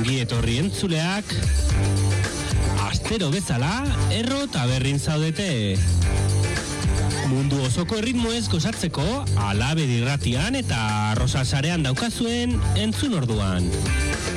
Ongi etorri entzuleak, astero bezala, erro taberrin zaudete. Mundu osoko erritmoez gozatzeko, Alabedi irratian eta Arrosa sarean daukazuen entzun orduan.